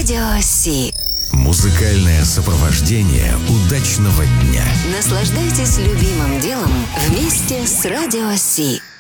Радио Си. Музыкальное сопровождение удачного дня. Наслаждайтесь любимым делом вместе с Радио Си.